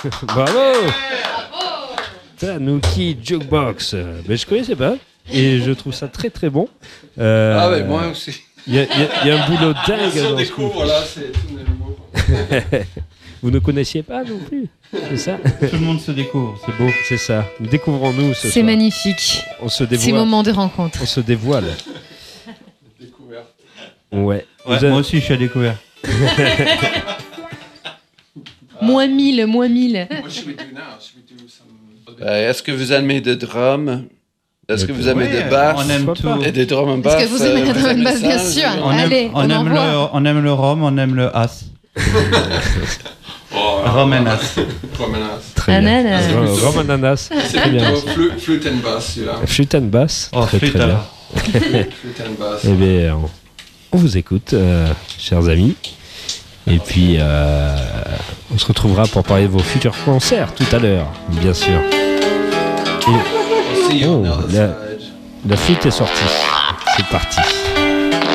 Bravo. Tanuki Jukebox. Mais je connaissais pas et je trouve ça très très bon. Ouais, moi aussi. Il y a un boulot dingue. On découvre là, c'est tout nouveau. Vous ne connaissiez pas non plus, c'est ça? Tout le monde se découvre, c'est beau. C'est ça. Découvrons-nous ce soir. C'est magnifique. On se dévoile. Ces moments de rencontre. On se dévoile. Découverte. Ouais. Moi aussi, je suis à découvert. Moins 1000. What should we do now? Should we do some... Est-ce que vous aimez de drum? Est-ce que vous aimez de basse? On aime tout. Et des drum and bass? Est-ce que vous aimez la drum and bass? Bien sûr. Allez, on envoie. On aime le rhum, on aime le as. Rhum and as. Très bien. Ananas. Rhum ananas. C'est Très bien. flûte and bass, celui-là. Flûte and bass. Oh, très flûte très bien. alors. Flûte and bass. Eh bien, on vous écoute, chers amis. Et puis, on se retrouvera pour parler de vos futurs concerts tout à l'heure, bien sûr. Et, See you on oh, the other side. la flûte est sortie. C'est parti.